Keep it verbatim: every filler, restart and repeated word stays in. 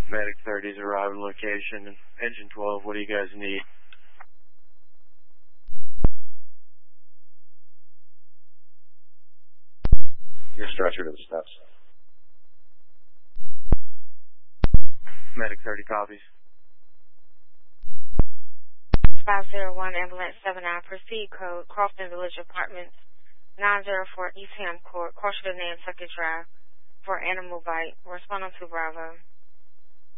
Medic thirty's arriving location. Engine twelve, what do you guys need? Your stretcher to the steps. Medic thirty copies. five zero one Ambulance seven nine, proceed code, Crofton Village Apartments, nine oh four East Ham Court, Crossville, Nantucket Drive, for animal bite. Respond to Bravo.